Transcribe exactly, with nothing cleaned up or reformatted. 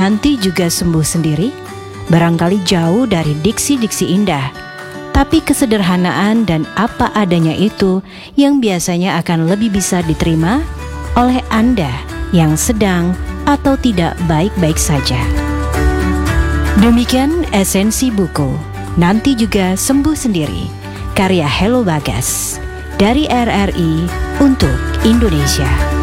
nanti juga sembuh sendiri, barangkali jauh dari diksi-diksi indah, tapi kesederhanaan dan apa adanya itu yang biasanya akan lebih bisa diterima oleh Anda yang sedang atau tidak baik-baik saja. Demikian esensi buku Nanti Juga Sembuh Sendiri, karya Hello Bagas dari R R I untuk Indonesia.